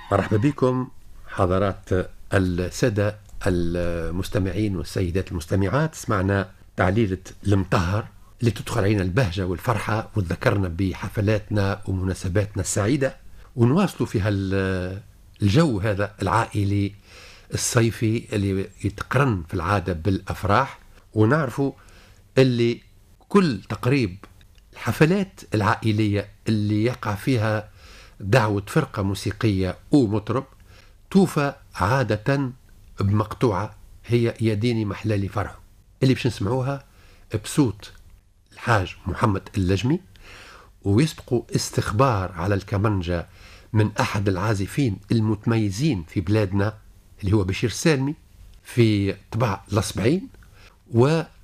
مرحبا بكم حضرات السادة المستمعين والسيدات المستمعات. سمعنا تعليلة المطهر اللي تدخل علينا البهجة والفرحة وتذكرنا بحفلاتنا ومناسباتنا السعيدة، ونواصلوا في الجو هذا العائلي الصيفي اللي يتقرن في العادة بالأفراح. ونعرفوا اللي كل تقريب الحفلات العائلية اللي يقع فيها دعوة فرقة موسيقية أو مطرب توفى عادة بمقطوعة، هي يا ديني محلالي فرحه، اللي باش نسمعوها بصوت الحاج محمد اللجمي، ويسبقوا استخبار على الكمنجة من أحد العازفين المتميزين في بلادنا اللي هو بشير سالمي في طبع الأصبعين، و